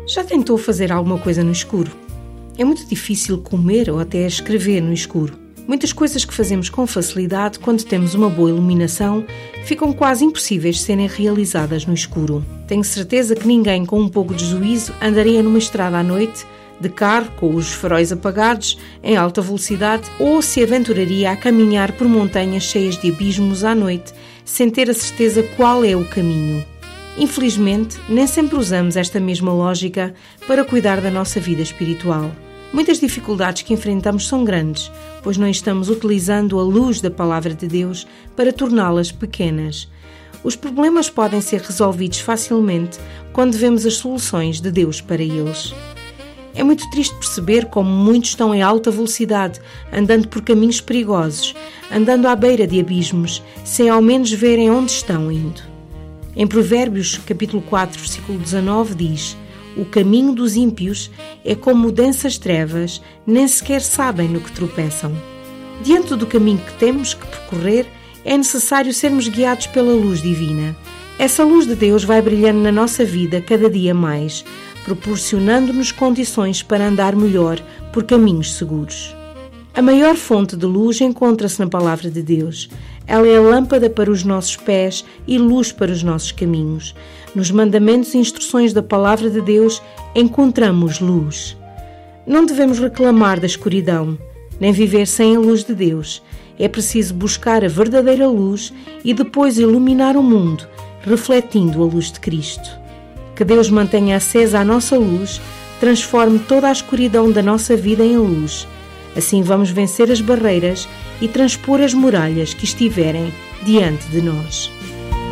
Já tentou fazer alguma coisa no escuro? É muito difícil comer ou até escrever no escuro. Muitas coisas que fazemos com facilidade quando temos uma boa iluminação ficam quase impossíveis de serem realizadas no escuro. Tenho certeza que ninguém com um pouco de juízo andaria numa estrada à noite, de carro, com os faróis apagados, em alta velocidade, ou se aventuraria a caminhar por montanhas cheias de abismos à noite, sem ter a certeza qual é o caminho. Infelizmente, nem sempre usamos esta mesma lógica para cuidar da nossa vida espiritual. Muitas dificuldades que enfrentamos são grandes, pois não estamos utilizando a luz da Palavra de Deus para torná-las pequenas. Os problemas podem ser resolvidos facilmente quando vemos as soluções de Deus para eles. É muito triste perceber como muitos estão em alta velocidade, andando por caminhos perigosos, andando à beira de abismos, sem ao menos verem onde estão indo. Em Provérbios, capítulo 4, versículo 19, diz: "O caminho dos ímpios é como densas trevas, nem sequer sabem no que tropeçam." Diante do caminho que temos que percorrer, é necessário sermos guiados pela luz divina. Essa luz de Deus vai brilhando na nossa vida cada dia mais, proporcionando-nos condições para andar melhor por caminhos seguros. A maior fonte de luz encontra-se na Palavra de Deus. Ela é a lâmpada para os nossos pés e luz para os nossos caminhos. Nos mandamentos e instruções da Palavra de Deus encontramos luz. Não devemos reclamar da escuridão, nem viver sem a luz de Deus. É preciso buscar a verdadeira luz e depois iluminar o mundo, refletindo a luz de Cristo. Que Deus mantenha acesa a nossa luz, transforme toda a escuridão da nossa vida em luz. Assim vamos vencer as barreiras e transpor as muralhas que estiverem diante de nós.